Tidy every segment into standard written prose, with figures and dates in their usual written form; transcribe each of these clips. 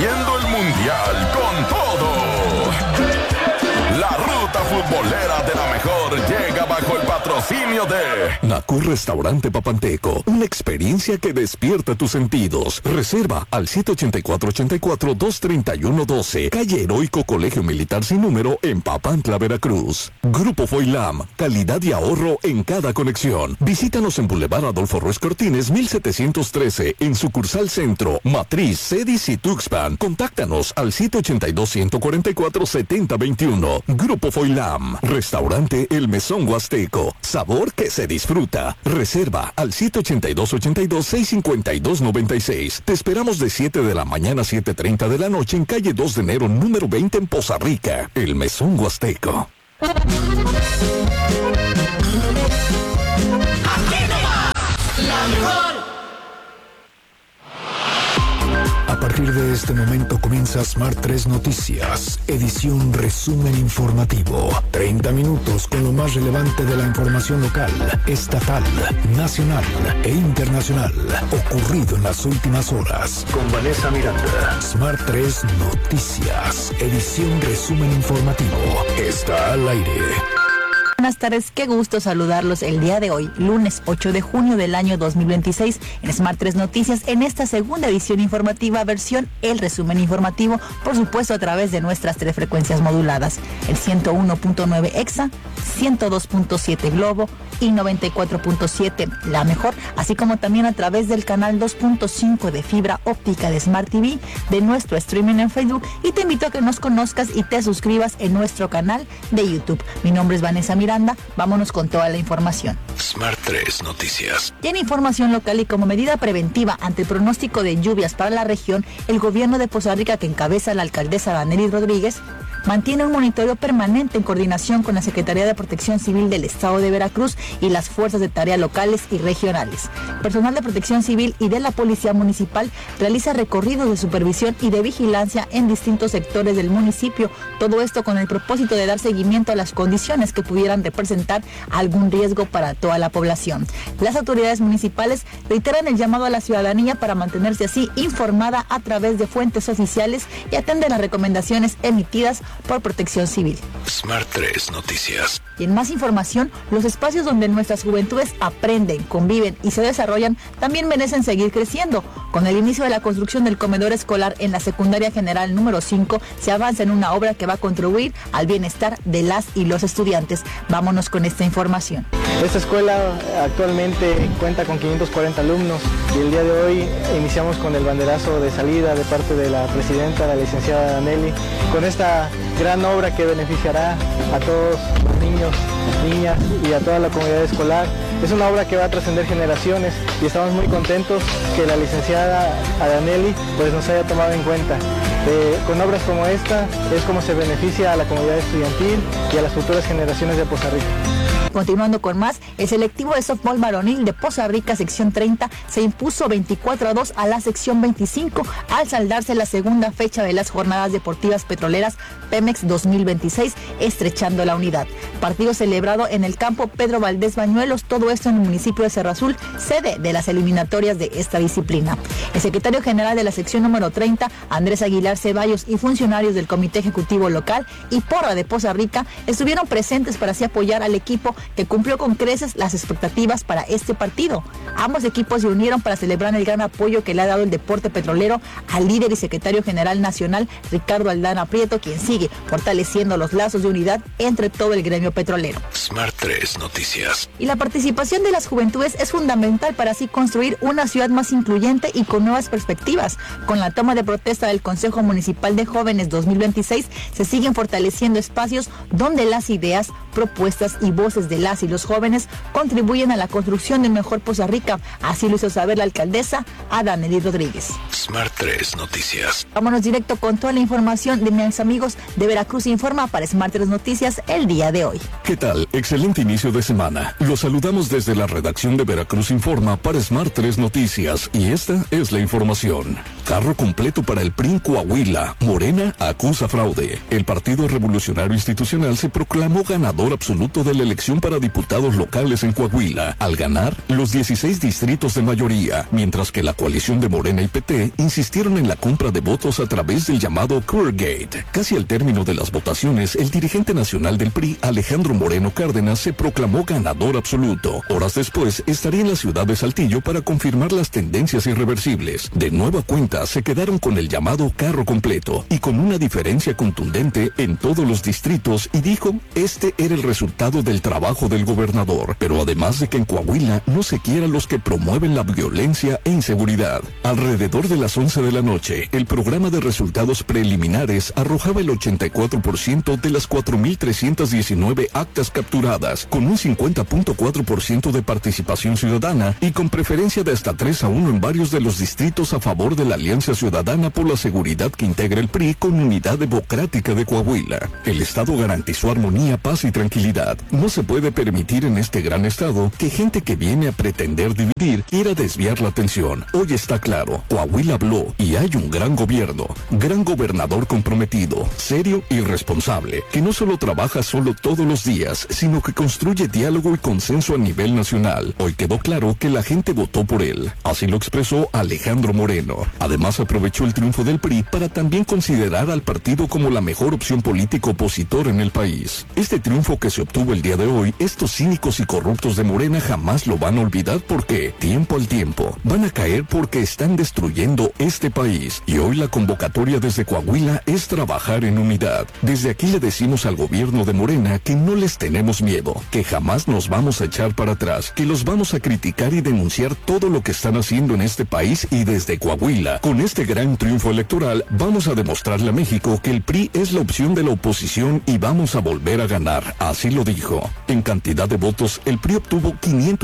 viviendo el Mundial con todo. La ruta futbolera de la mejor llega bajo el patrocinio de Nacur Restaurante Papanteco, una experiencia que despierta tus sentidos. Reserva al 784-231-12, calle Heroico Colegio Militar Sin Número en Papantla, Veracruz. Grupo Foilam, calidad y ahorro en cada conexión. Visítanos en Boulevard Adolfo Ruiz Cortines, 1713, en sucursal Centro, Matriz, Cedis y Tuxpan. Contáctanos al 782-144-7021. Grupo Foilam, Restaurante El Mesón Huasteco, sabor que se disfruta. Reserva al 782-652-96. Te esperamos de 7 de la mañana a 7:30 de la noche en calle 2 de enero, número 20 en Poza Rica. El Mesón Huasteco. La mejor. A partir de este momento comienza Smart 3 Noticias, edición resumen informativo. 30 minutos con lo más relevante de la información local, estatal, nacional e internacional, ocurrido en las últimas horas. Con Vanessa Miranda. Smart 3 Noticias, edición resumen informativo. Está al aire. Buenas tardes, qué gusto saludarlos el día de hoy, lunes 8 de junio del año 2026, en Smart 3 Noticias, en esta segunda edición informativa, versión El Resumen Informativo, por supuesto a través de nuestras 3 frecuencias moduladas, el 101.9 EXA, 102.7 Globo y 94.7 La Mejor, así como también a través del canal 2.5 de fibra óptica de Smart TV, de nuestro streaming en Facebook, y te invito a que nos conozcas y te suscribas en nuestro canal de YouTube. Mi nombre es Vanessa Miranda. Vámonos con toda la información. Smart 3 Noticias. Tiene información local y como medida preventiva ante el pronóstico de lluvias para la región, el gobierno de Poza Rica, que encabeza la alcaldesa Danelis Rodríguez, mantiene un monitoreo permanente en coordinación con la Secretaría de Protección Civil del Estado de Veracruz y las fuerzas de tarea locales y regionales. Personal de Protección Civil y de la Policía Municipal realiza recorridos de supervisión y de vigilancia en distintos sectores del municipio, todo esto con el propósito de dar seguimiento a las condiciones que pudieran representar algún riesgo para toda la población. Las autoridades municipales reiteran el llamado a la ciudadanía para mantenerse así informada a través de fuentes oficiales y atender las recomendaciones emitidas por Protección Civil. Smart 3 Noticias. Y en más información, los espacios donde nuestras juventudes aprenden, conviven y se desarrollan también merecen seguir creciendo. Con el inicio de la construcción del comedor escolar en la Secundaria General número 5, se avanza en una obra que va a contribuir al bienestar de las y los estudiantes. Vámonos con esta información. Esta escuela actualmente cuenta con 540 alumnos y el día de hoy iniciamos con el banderazo de salida de parte de la presidenta, la licenciada Danelli, con esta gran obra que beneficiará a todos los niños, niñas y a toda la comunidad escolar. Es una obra que va a trascender generaciones y estamos muy contentos que la licenciada Danelli pues nos haya tomado en cuenta. Con obras como esta es como se beneficia a la comunidad estudiantil y a las futuras generaciones de Poza Rica. Continuando con más, el selectivo de softball varonil de Poza Rica, sección 30, se impuso 24-2 a la sección 25 al saldarse la segunda fecha de las jornadas deportivas petroleras Pemex 2026, estrechando la unidad. Partido celebrado en el campo Pedro Valdés Bañuelos, todo esto en el municipio de Cerro Azul, sede de las eliminatorias de esta disciplina. El secretario general de la sección número 30, Andrés Aguilar Ceballos, y funcionarios del Comité Ejecutivo Local y Porra de Poza Rica estuvieron presentes para así apoyar al equipo que cumplió con creces las expectativas para este partido. Ambos equipos se unieron para celebrar el gran apoyo que le ha dado el deporte petrolero al líder y secretario general nacional Ricardo Aldana Prieto, quien sigue fortaleciendo los lazos de unidad entre todo el gremio petrolero. Smart 3 Noticias. Y la participación de las juventudes es fundamental para así construir una ciudad más incluyente y con nuevas perspectivas. Con la toma de protesta del Consejo Municipal de Jóvenes 2026, se siguen fortaleciendo espacios donde las ideas, propuestas y voces de las y los jóvenes contribuyen a la construcción de un mejor Poza Rica. Así lo hizo saber la alcaldesa Danelis Rodríguez. Smart 3 Noticias. Vámonos directo con toda la información de mis amigos de Veracruz Informa para Smart 3 Noticias el día de hoy. ¿Qué tal? Excelente inicio de semana. Los saludamos desde la redacción de Veracruz Informa para Smart 3 Noticias y esta es la información. Carro completo para el PRI en Coahuila. Morena acusa fraude. El Partido Revolucionario Institucional se proclamó ganador absoluto de la elección para diputados locales en Coahuila, al ganar los 16 distritos de mayoría, mientras que la coalición de Morena y PT insistieron en la compra de votos a través del llamado Courgate. Casi al término de las votaciones, el dirigente nacional del PRI, Alejandro Moreno Cárdenas, se proclamó ganador absoluto. Horas después, estaría en la ciudad de Saltillo para confirmar las tendencias irreversibles. De nueva cuenta, se quedaron con el llamado carro completo y con una diferencia contundente en todos los distritos, y dijo, este era el resultado del trabajo del gobernador. Pero además de que en Coahuila no se quieran los que promueven la violencia e inseguridad. Alrededor de las 11 de la noche, el programa de resultados preliminares arrojaba el 84% de las 4.319 actas capturadas, con un 50.4% de participación ciudadana y con preferencia de hasta 3-1 en varios de los distritos a favor de la Alianza Ciudadana por la Seguridad que integra el PRI con Unidad Democrática de Coahuila. El Estado garantizó armonía, paz y tranquilidad. No se puede permitir en este gran Estado que gente que viene a pretender dividir quiera desviar la atención. Hoy está claro, Coahuila habló y hay un gran gobierno, gran gobernador comprometido, serio y responsable, que no solo trabaja solo todos los días, sino que construye diálogo y consenso a nivel nacional. Hoy quedó claro que la gente votó por él. Así lo expresó Alejandro Moreno. Además, aprovechó el triunfo del PRI para también considerar al partido como la mejor opción política opositora en el país. Este triunfo que se obtuvo el día de hoy, estos cínicos y corruptos de Morena jamás lo van a olvidar porque, tiempo al tiempo, van a caer porque están destruyendo este país. Y hoy la convocatoria desde Coahuila es trabajar en unidad. Desde aquí le decimos al gobierno de Morena que no les tenemos miedo, que jamás nos vamos a echar para atrás, que los vamos a criticar y denunciar todo lo que están haciendo en este país, y desde Coahuila, con este gran triunfo electoral, vamos a demostrarle a México que el PRI es la opción de la oposición y vamos a volver a ganar. Así lo dijo. En cantidad de votos, el PRI obtuvo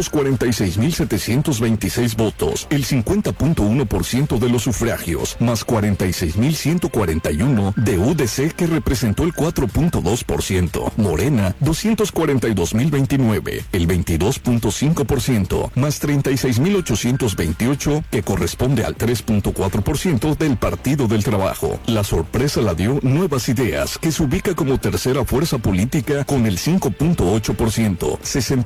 546.726 votos, el 50.1% de los sufragios, más 46.141 de UDC, que representó el 4.2%. Morena, 242.029, el 22.5%, más 36.828, que corresponde al 3.4% del Partido del Trabajo. La sorpresa la dio Nuevas Ideas, que se ubica como tercera fuerza política con el 5.8%,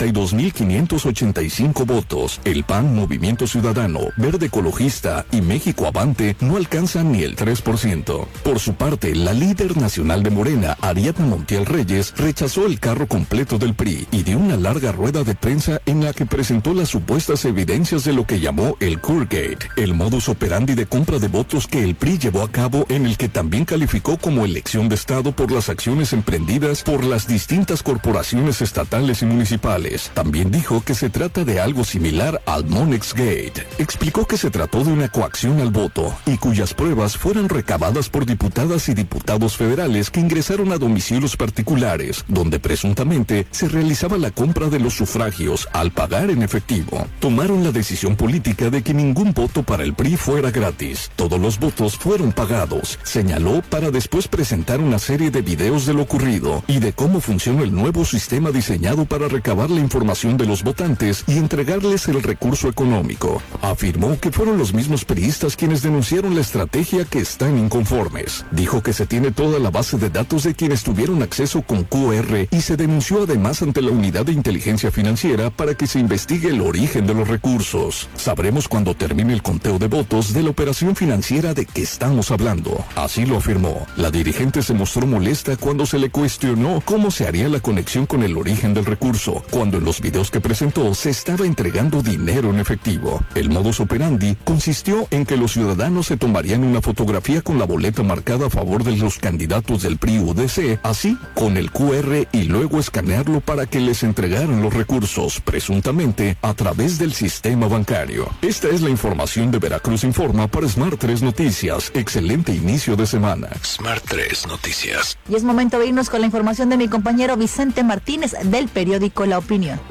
62.585 votos. El PAN, Movimiento Ciudadano, Verde Ecologista y México Avante no alcanzan ni el 3%. Por su parte, la líder nacional de Morena, Ariadna Montiel Reyes, rechazó el carro completo del PRI y dio una larga rueda de prensa en la que presentó las supuestas evidencias de lo que llamó el Courgate, el modus operandi de compra de votos que el PRI llevó a cabo, en el que también calificó como elección de Estado por las acciones emprendidas por las distintas corporaciones estatales y municipales. También dijo que se trata de algo similar al Monex Gate. Explicó que se trató de una coacción al voto y cuyas pruebas fueron recabadas por diputadas y diputados federales que ingresaron a domicilios particulares, donde presuntamente se realizaba la compra de los sufragios al pagar en efectivo. Tomaron la decisión política de que ningún voto para el PRI fuera gratis. Todos los votos fueron pagados, señaló, para después presentar una serie de videos de lo ocurrido y de cómo funciona el nuevo sistema diseñado para recabar la información de los votantes y entregarles el recurso económico. Afirmó que fueron los mismos priistas quienes denunciaron la estrategia, que están inconformes. Dijo que se tiene toda la base de datos de quienes tuvieron acceso con QR y se denunció además ante la Unidad de Inteligencia Financiera para que se investigue el origen de los recursos. Sabremos cuando termine el conteo de votos de la operación financiera de que estamos hablando. Así lo afirmó. La dirigente se mostró molesta cuando se le cuestionó cómo se haría la conexión con el origen del recurso, cuando en los videos que presentó se estaba entregando dinero en efectivo. El modus operandi consistió en que los ciudadanos se tomarían una fotografía con la boleta marcada a favor de los candidatos del PRI-UDC, así con el QR, y luego escanearlo para que les entregaran los recursos, presuntamente a través del sistema bancario. Esta es la información de Veracruz Informa para Smart 3 Noticias. Excelente inicio de semana. Smart 3 Noticias. Y es momento de irnos con la información de mi compañero Vicente Martínez del periódico La Opinión.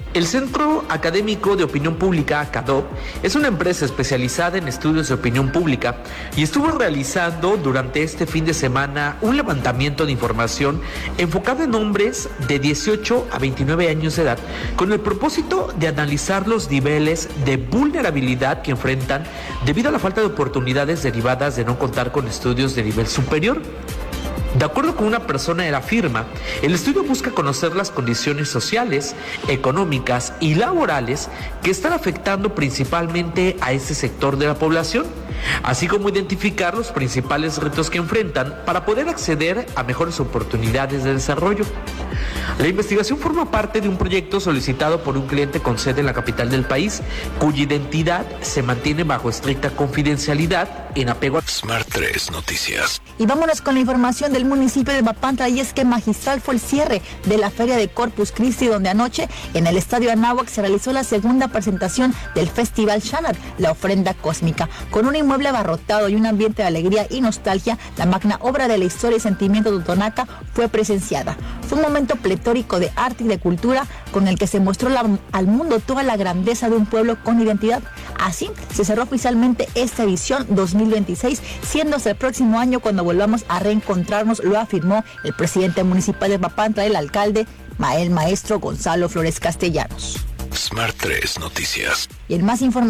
El Centro Académico de Opinión Pública, CADOP, es una empresa especializada en estudios de opinión pública y estuvo realizando durante este fin de semana un levantamiento de información enfocado en hombres de 18 a 29 años de edad con el propósito de analizar los niveles de vulnerabilidad que enfrentan debido a la falta de oportunidades derivadas de no contar con estudios de nivel superior. De acuerdo con una persona de la firma, el estudio busca conocer las condiciones sociales, económicas y laborales que están afectando principalmente a este sector de la población, así como identificar los principales retos que enfrentan para poder acceder a mejores oportunidades de desarrollo. La investigación forma parte de un proyecto solicitado por un cliente con sede en la capital del país, cuya identidad se mantiene bajo estricta confidencialidad en apego a Smart 3 Noticias. Y vámonos con la información del municipio de Papantla, y es que magistral fue el cierre de la Feria de Corpus Christi, donde anoche en el Estadio Anáhuac se realizó la segunda presentación del Festival Xanad, la ofrenda cósmica. Con un inmueble abarrotado y un ambiente de alegría y nostalgia, la magna obra de la historia y sentimiento de Totonaca fue presenciada. Fue un momento pletórico de arte y de cultura con el que se mostró al mundo toda la grandeza de un pueblo con identidad. Así se cerró oficialmente esta edición 2026, siendo hasta el próximo año cuando volvamos a reencontrarnos, lo afirmó el presidente municipal de Papantla, el alcalde, el maestro Gonzalo Flores Castellanos. Smart 3 Noticias. Y el más informativo